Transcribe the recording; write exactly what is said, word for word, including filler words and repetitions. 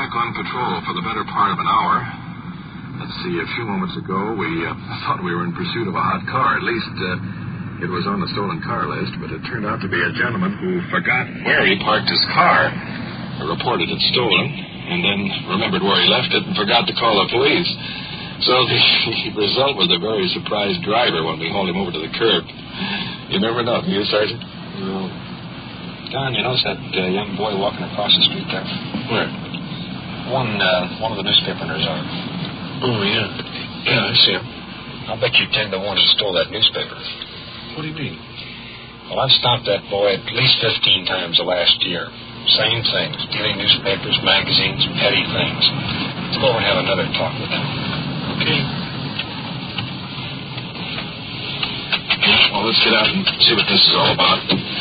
back on patrol for the better part of an hour. Let's see, a few moments ago, we uh, thought we were in pursuit of a hot car. At least, uh, it was on the stolen car list, but it turned out to be a gentleman who forgot where he parked his car, reported it stolen, and then remembered where he left it and forgot to call the police. So the, the result was a very surprised driver when we hauled him over to the curb. You never know, do you, Sergeant? No. Don, you notice that uh, young boy walking across the street there? Where? One, uh, one of the newspaper owners are. Oh, yeah. Yeah, I see him. I'll bet you ten to one he stole that newspaper. What do you mean? Well, I've stopped that boy at least fifteen times the last year. Same thing. Stealing newspapers, magazines, petty things. Let's go over and have another talk with him. Okay. Well, let's get out and see what this is all about.